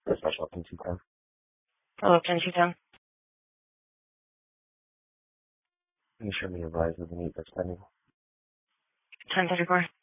Special 10-2-10. Hello, 10-2-10. Can you show me your rise of the need that's pending? 10-34.